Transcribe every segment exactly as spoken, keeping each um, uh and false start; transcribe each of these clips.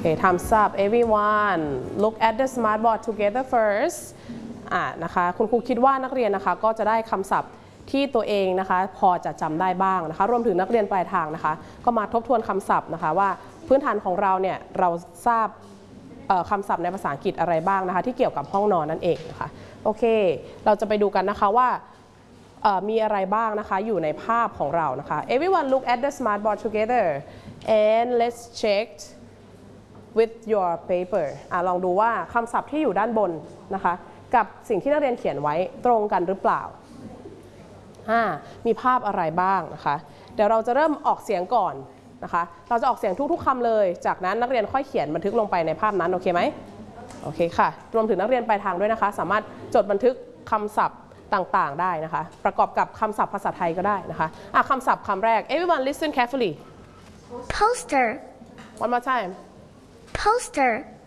Okay, thumbs up everyone. Look at the smartboard together first. อ่านะคะคุณครูคิดว่านักเรียนนะคะก็จะได้คำศัพท์ที่ตัวเองนะคะพอจะจำได้บ้างนะคะรวมถึงนักเรียนปลายทางนะคะก็มาทบทวนคำศัพท์นะคะว่าพื้นฐานของเราเนี่ยเราทราบคำศัพท์ในภาษาอังกฤษอะไรบ้างนะคะที่เกี่ยวกับห้องนอนนั่นเองนะคะโอเคเราจะไปดูกันนะคะว่ามีอะไรบ้างนะคะอยู่ในภาพของเรานะคะ Everyone look at the smartboard together and let's check with your paper อ่ะลองดูว่าคำศัพท์ที่อยู่ด้านบนนะคะกับสิ่งที่นักเรียนเขียนไว้ตรงกันหรือเปล่ามีภาพอะไรบ้างนะคะเดี๋ยวเราจะเริ่มออกเสียงก่อนนะคะเราจะออกเสียงทุกๆคำเลยจากนั้นนักเรียนค่อยเขียนบันทึกลงไปในภาพนั้นโอเคไหมโอเคค่ะรวมถึงนักเรียนปลายทางด้วยนะคะสามารถจดบันทึกคำศัพท์ต่างๆได้นะคะประกอบกับคำศัพท์ภาษาไทยก็ได้นะคะอ่ะคำศัพท์คำแรก everyone listen carefully poster one more time poster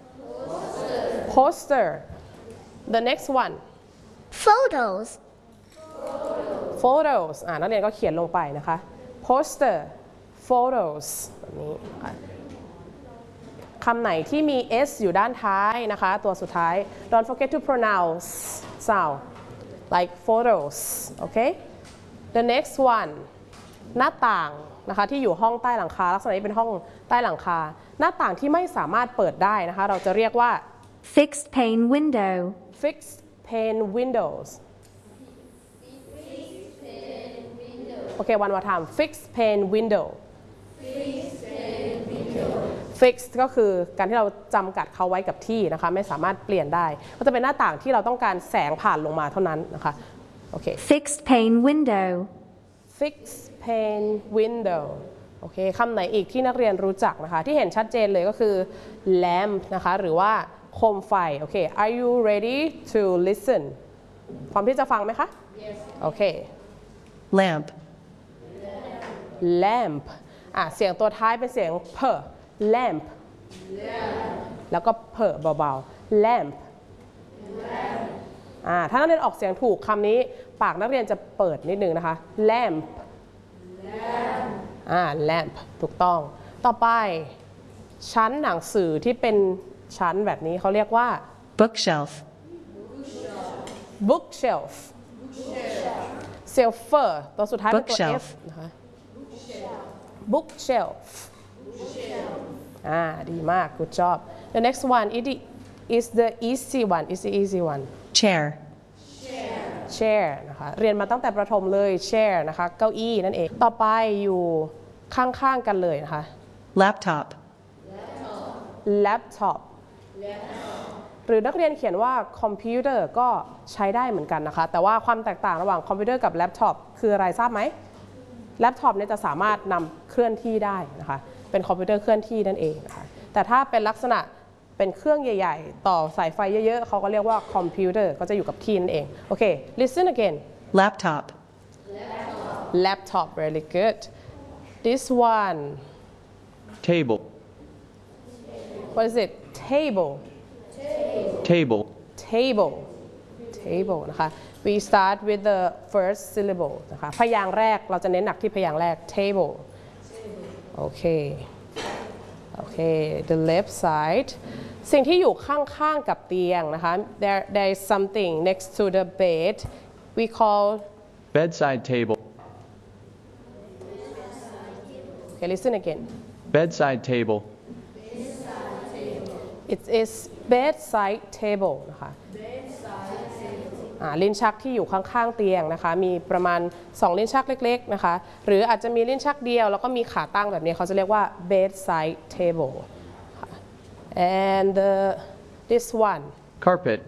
poster the next one photos photos อ่านักเรียนก็เขียนลงไปนะคะ poster photos แบบนี้นะคะคำไหนที่มี s อยู่ด้านท้ายนะคะตัวสุดท้าย don't forget to pronounce sound like photos okay the next one หน้าต่างนะคะที่อยู่ห้องใต้หลังคาลักษณะนี้เป็นห้องใต้หลังคาหน้าต่างที่ไม่สามารถเปิดได้นะคะเราจะเรียกว่า fixed pane window fixed pane windowsโอเค one more time fixed pane window fixed ก็คือการที่เราจำกัดเขาไว้กับที่นะคะไม่สามารถเปลี่ยนได้ก็จะเป็นหน้าต่างที่เราต้องการแสงผ่านลงมาเท่านั้นนะคะโอเค fixed pane window fixed pane window โอเคคำไหนอีกที่นักเรียนรู้จักนะคะที่เห็นชัดเจนเลยก็คือ lamp นะคะหรือว่าโคมไฟโอเค are you ready to listen พร้อมที่จะฟังไหมคะ yes โอเค lamp lamp อ่ะเสียงตัวท้ายเป็นเสียงเพอ lamp แล้วก็เพอเบาๆ lamp อ่าถ้านักเรียนออกเสียงถูกคำนี้ปากนักเรียนจะเปิดนิดนึงนะคะ lamp อ่า lamp ถูกต้องต่อไปชั้นหนังสือที่เป็นชั้นแบบนี้เขาเรียกว่า bookshelf bookshelf shelfer ตัวสุดท้ายเป็นตัว f นะคะ bookshelf อ่าดีมาก good job the next one it is the easy one is the easy one chair chair นะคะเรียนมาตั้งแต่ประถมเลย chair นะคะเก้าอี้นั่นเองต่อไปอยู่ข้างๆกันเลยนะคะ laptop laptop หรือนักเรียนเขียนว่าคอมพิวเตอร์ก็ใช้ได้เหมือนกันนะคะแต่ว่าความแตกต่างระหว่างคอมพิวเตอร์กับแล็ปท็อปคืออะไรทราบไหมแล็ปท็อปเนี่ยจะสามารถนำเคลื่อนที่ได้นะคะเป็นคอมพิวเตอร์เคลื่อนที่นั่นเองนะคะแต่ถ้าเป็นลักษณะเป็นเครื่องใหญ่ๆต่อสายไฟเยอะๆเขาก็เรียกว่าคอมพิวเตอร์ก็จะอยู่กับที่นั่นเองโอเค listen again laptop laptop really good this one table what is it table table table table นะคะ we start with the first syllable นะคะพยางค์แรกเราจะเน้นหนักที่พยางค์แรก table โอเคโอเค the left side สิ่งที่อยู่ข้างๆกับเตียงนะคะ there there is something next to the bed we call bedside table okay listen again bedside table it is bedside table นะคะลิ้นชักที่อยู่ข้างๆเตียงนะคะมีประมาณสองลิ้นชักเล็กๆนะคะหรืออาจจะมีลิ้นชักเดียวแล้วก็มีขาตั้งแบบนี้เขาจะเรียกว่า bedside table and the, this one carpet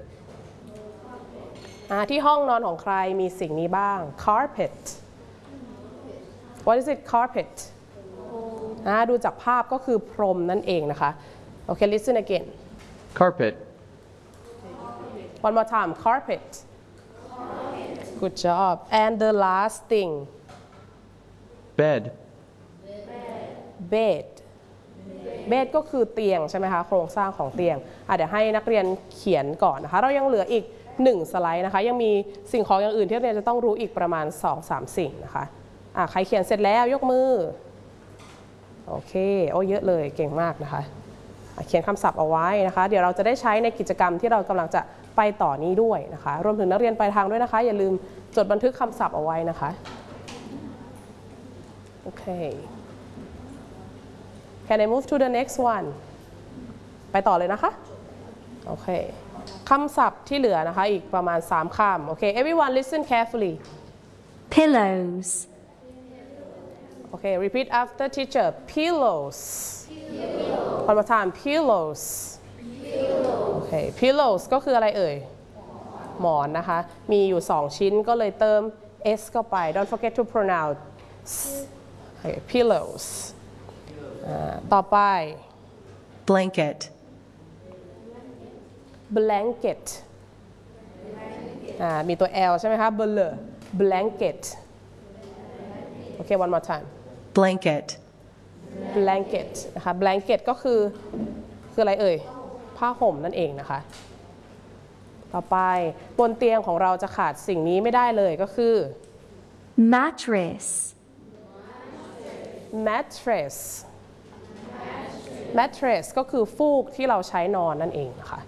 ที่ห้องนอนของใครมีสิ่งนี้บ้าง carpet what is it carpet ดูจากภาพก็คือพรมนั่นเองนะคะโอเค listen again carpet one more time carpet good job and the last thing bed bed bed ก็คือเตียงใช่ไหมคะโครงสร้างของเตียงอ่ะเดี๋ยวให้นักเรียนเขียนก่อนนะคะเรายังเหลืออีกหนึ่งสไลด์นะคะยังมีสิ่งของอย่างอื่นที่นักเรียนจะต้องรู้อีกประมาณ สองถึงสาม สิ่งนะคะอ่ะใครเขียนเสร็จแล้วยกมือโอเคโอ้เยอะเลยเก่งมากนะคะเขียนคำศัพท์เอาไว้นะคะเดี๋ยวเราจะได้ใช้ในกิจกรรมที่เรากำลังจะไปต่อนี้ด้วยนะคะรวมถึงนักเรียนปลายทางด้วยนะคะอย่าลืมจดบันทึกคำศัพท์เอาไว้นะคะโอเค Can I move to the next one ไปต่อเลยนะคะโอเคคำศัพท์ที่เหลือนะคะอีกประมาณสามคำโอเค everyone listen carefully pillows, okay repeat after teacher pillows one more time pillows โอเค pillows ก็คืออะไรเอ่ยหมอนนะคะมีอยู่สองชิ้นก็เลยเติม s เข้าไป don't forget to pronounce okay, pillows อ่าต่อไป blanket, blanket อ่ามีตัว l ใช่ไหมคะ bl blanket โอเค one more time blanket, blanket นะคะ blanket ก็คือคืออะไรเอ่ยผ้าห่มนั่นเองนะคะต่อไปบนเตียงของเราจะขาดสิ่งนี้ไม่ได้เลยก็คือ mattress, mattress mattress ก็คือฟูกที่เราใช้นอนนั่นเองนะคะ